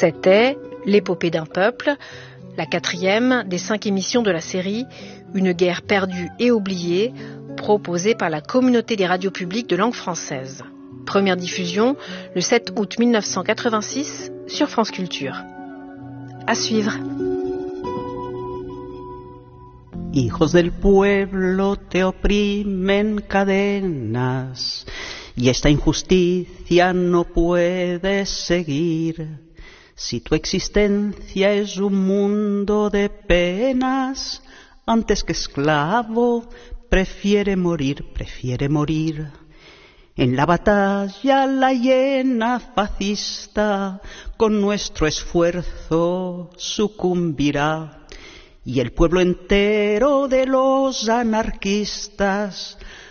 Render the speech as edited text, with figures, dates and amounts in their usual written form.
C'était L'épopée d'un peuple, la 4e des 5 émissions de la série Une guerre perdue et oubliée, proposée par la communauté des radios publiques de langue française. Première diffusion le 7 août 1986 sur France Culture. À suivre. Hijos del pueblo te oprimen cadenas y esta injusticia no puede seguir. Si tu existencia es un mundo de penas, antes que esclavo, prefiere morir. En la batalla la hiena fascista con nuestro esfuerzo sucumbirá y el pueblo entero de los anarquistas